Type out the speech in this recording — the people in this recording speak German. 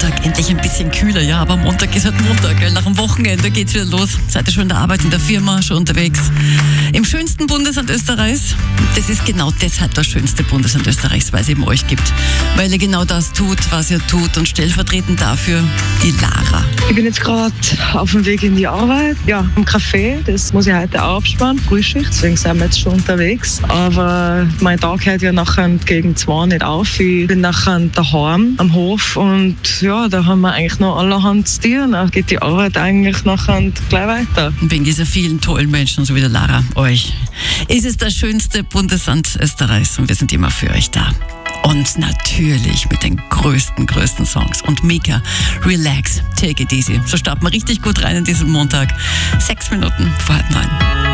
Montag endlich ein bisschen kühler, ja, aber Montag ist halt Montag, gell? Nach dem Wochenende geht's wieder los. Seid ihr schon in der Arbeit, in der Firma, schon unterwegs? Im schönsten Bundesland Österreichs. Das ist genau deshalb das schönste Bundesland Österreichs, weil es eben euch gibt. Weil ihr genau das tut, was ihr tut, und stellvertretend dafür die Lara. Ich bin jetzt gerade auf dem Weg in die Arbeit. Ja, im Café, das muss ich heute auch absparen, Frühschicht, deswegen sind wir jetzt schon unterwegs. Aber mein Tag hört ja nachher gegen 2 nicht auf. Ich bin nachher daheim am Hof und ja, da haben wir eigentlich noch allerhand zu tun. Da geht die Arbeit eigentlich nachher gleich weiter. Und wegen dieser vielen tollen Menschen, so wie der Lara, euch, ist es das schönste Bundesland Österreichs und wir sind immer für euch da. Und natürlich mit den größten Songs. Und Mika, relax, take it easy. So starten wir richtig gut rein in diesen Montag. 6 Minuten vor 8:30.